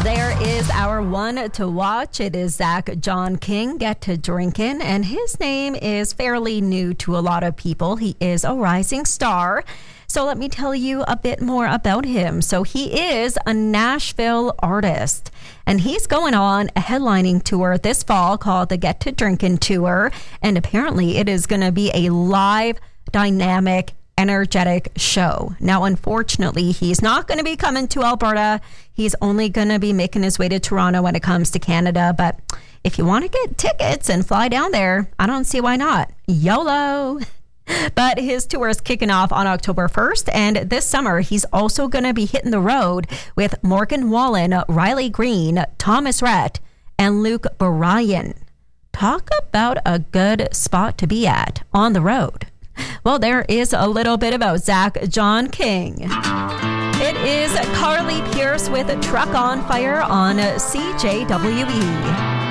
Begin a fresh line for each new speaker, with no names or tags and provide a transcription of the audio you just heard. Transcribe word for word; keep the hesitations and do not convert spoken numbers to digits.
There is our one to watch. It is Zach John King, Get to Drinkin', and his name is fairly new to a lot of people. He is a rising star. So let me tell you a bit more about him. So he is a Nashville artist, and he's going on a headlining tour this fall called the Get to Drinkin' Tour, and apparently it is going to be a live, dynamic, energetic show. Now, unfortunately, he's not going to be coming to Alberta. He's only going to be making his way to Toronto when it comes to Canada. But if you want to get tickets and fly down there, I don't see why not. YOLO. But his tour is kicking off on October first. And this summer, he's also going to be hitting the road with Morgan Wallen, Riley Green, Thomas Rhett, and Luke Bryan. Talk about a good spot to be at on the road. Well, there is a little bit about Zach John King. It is Carly Pierce with Truck on Fire on C J W E.